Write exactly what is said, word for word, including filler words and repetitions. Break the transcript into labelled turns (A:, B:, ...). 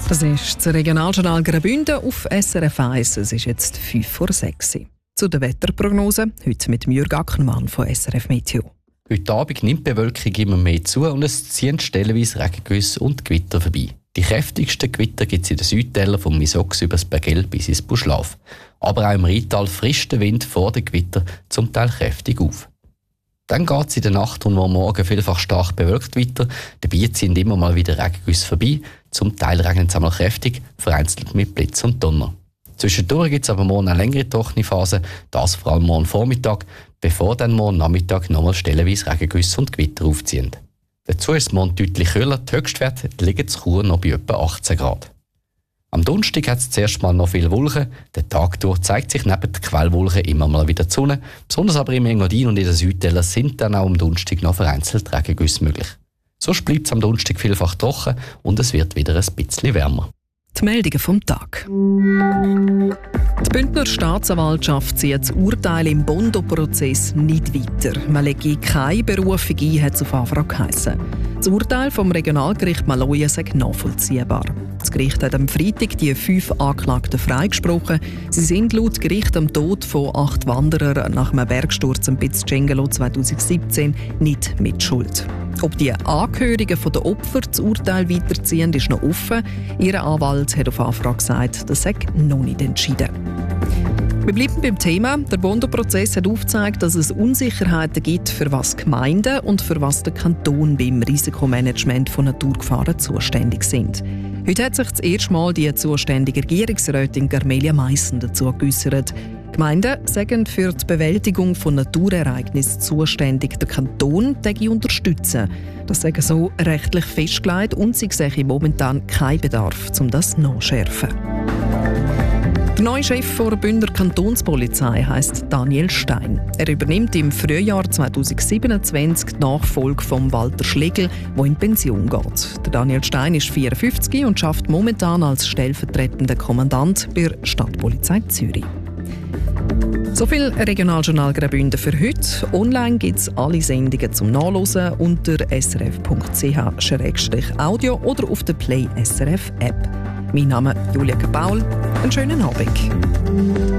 A: Das ist das Regionaljournal Graubünden auf S R F eins. Es ist jetzt fünf vor sechs. Zu der Wetterprognose, heute mit Jürg Ackermann von S R F Meteo.
B: Heute Abend nimmt die Bewölkung immer mehr zu und es ziehen stellenweise Regengüsse und Gewitter vorbei. Die kräftigsten Gewitter gibt es in den Südtälern vom Misox über das Bergell bis ins Buschlaf. Aber auch im Rheintal frischt der Wind vor den Gewitter zum Teil kräftig auf. Dann geht es in der Nacht und am Morgen vielfach stark bewölkt weiter. Dabei ziehen immer mal wieder Regengüsse vorbei. Zum Teil regnet es einmal kräftig, vereinzelt mit Blitz und Donner. Zwischendurch gibt es aber morgen eine längere trockene Phase, das vor allem morgen Vormittag, bevor dann morgen Nachmittag nochmal stellenweise Regengüsse und Gewitter aufziehen. Dazu ist es morgen deutlich kühler, die Höchstwerte liegen zu Chur noch bei etwa achtzehn Grad. Am Donnerstag hat es zuerst mal noch viele Wolken. Den Tag durch zeigt sich neben den Quellwolken immer mal wieder die Sonne. Besonders aber im Engadin und in den Südtälern sind dann auch am Donnerstag noch vereinzelt Regengüsse möglich. Sonst bleibt es am Donnerstag vielfach trocken und es wird wieder ein bisschen wärmer.
A: Die Meldungen vom Tag. Die Bündner Staatsanwaltschaft zieht das Urteil im Bondo-Prozess nicht weiter. Man lege keine Berufung ein, hat es auf Anfrage geheissen. Das Urteil vom Regionalgericht Maloja sei nachvollziehbar. Das Gericht hat am Freitag die fünf Anklagten freigesprochen. Sie sind laut Gericht am Tod von acht Wanderern nach einem Bergsturz am Piz Cengelo zweitausendsiebzehn nicht mitschuld. Ob die Angehörigen der Opfer das Urteil weiterziehen, ist noch offen. Ihr Anwalt hat auf Anfrage gesagt, das sei noch nicht entschieden. Wir bleiben beim Thema. Der Bondo-Prozess hat aufgezeigt, dass es Unsicherheiten gibt, für was Gemeinden und für was der Kanton beim Risikomanagement von Naturgefahren zuständig sind. Heute hat sich das erste Mal die zuständige Regierungsrätin Carmelia Meissen dazu geäussert. Gemeinden sagen für die Bewältigung von Naturereignissen zuständig, der Kanton diese unterstützen. Das sei so rechtlich festgelegt und sie sehe momentan keinen Bedarf, um das nachzuschärfen. Der neue Chef der Bündner Kantonspolizei heisst Daniel Stein. Er übernimmt im Frühjahr zweitausendsiebenundzwanzig die Nachfolge von Walter Schlegel, der in Pension geht. Der Daniel Stein ist vierundfünfzig und arbeitet momentan als stellvertretender Kommandant bei der Stadtpolizei Zürich. So viel Regionaljournal Graubünden für heute. Online gibt es alle Sendungen zum Nachlesen unter s r f punkt c h slash audio oder auf der Play S R F App. Mein Name ist Julia Paul. Einen schönen Abend.